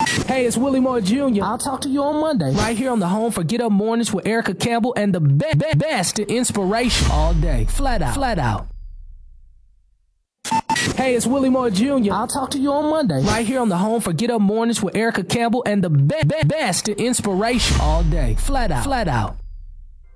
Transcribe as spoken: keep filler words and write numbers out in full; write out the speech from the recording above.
Hey, it's Willie Moore Junior I'll talk to you on Monday, right here on the home for Get Up Mornings with Erica Campbell and the be- be- best in inspiration all day. Flat out, flat out. Hey, it's Willie Moore Junior I'll talk to you on Monday, right here on the home for Get Up Mornings with Erica Campbell and the be- be- best in inspiration all day. Flat out, flat out.